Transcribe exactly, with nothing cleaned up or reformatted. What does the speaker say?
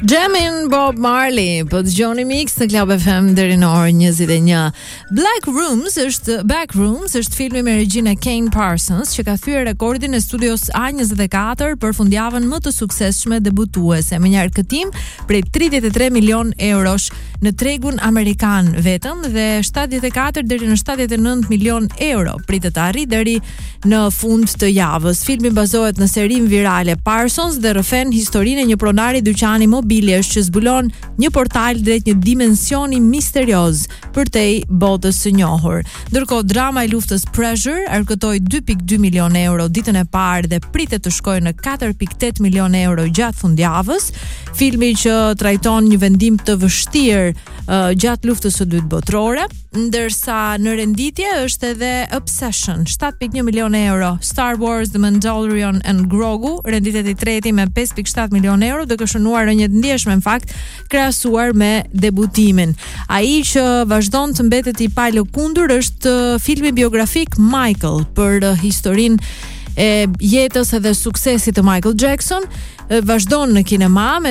Jamin Bob Marley, po dëgjoni Mix në Club F M deri në orën njëzet e një. Black Rooms është Back Rooms është filmi me regjinë e Kane Parsons që ka thyer rekordin e studios A njëzet e katër për fundjavën më të suksesshme debutuese me një argëtim prej tridhjetë e tre milion eurosh në tregun amerikan vetëm dhe shtatëdhjetë e katër deri në shtatëdhjetë e nëntë milion euro pritet të arrijë deri në fund të javës. Filmi bazohet në serinë virale Parsons dhe rrëfen historinë e një pronari dyqani mobiljesh që zbulon një portal drejt një dimensioni misterioz përtej botës së njohur. Ndërkohë drama e luftës Pressure arkëtoi dy pikë dy milion euro ditën e parë dhe pritet të shkojë në katër pikë tetë milion euro gjatë fundjavës. Filmi që trajton një vendim të vështirë uh, gjatë luftës së dytë botërore, ndërsa në renditje është edhe Obsession, shtatë pikë një milion euro, Star Wars, The Mandalorian and Grogu, renditet i treti me pesë pikë shtatë milion euro, duke shënuar rënje të ndjeshme në fakt krahasuar me debutimin. Ai që vazhdon të mbetet i palëkundur është filmi biografik Michael për uh, historinë e jetës edhe suksesit të Michael Jackson, vazhdon në kinema me